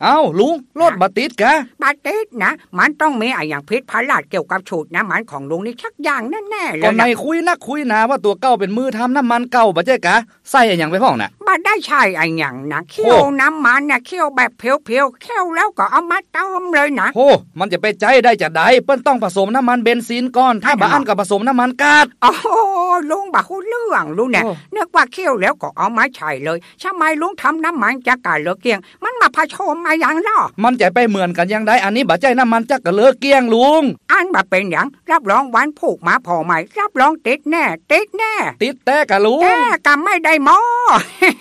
เอ้าลุงรถบัติดกะบัติดนะมันต้องมีอย่างพิษพลาดเกี่ยวกับสูตรน้ำมันของลุงนี่ชักอย่างแน่ๆเลยก่อนในคุยนักคุยนาว่าตัวเก่าเป็นมือทำน้ำมันเก่าบ่ใช่กะใส่อย่างไปพ่องน่ะบ่ได้ใช่อย่างนะเคี่ยวน้ำมันเนี่ยเคี่ยวแบบเพียวๆเคี่ยวแล้วก็เอามาต้มเลยนะโอ้มันจะไปใจได้จะได้เปิ้นต้องผสมน้ำมันเบนซินก่อนถ้าบ่อันก็ผสมน้ำมันก๊าซโอ้ลุงบ่ฮู้เรื่องลุงเนี่ยนึกว่าเคี่ยวแล้วก็เอามาใช้เลยทำไมลุงทำน้ำมันจักกะเลอเกียงมันมาผสมมาอย่างล่ะมันจะไปเหมือนกันยังได้อันนี้บ่ใจน้ำมันจักกะเลอเกียงลุงอันบ่เป็นหยังรับรองวันผูกมาพอใหม่รับรองติดแน่ติดแต่กะลุงแต่กะไม่ได้หมอ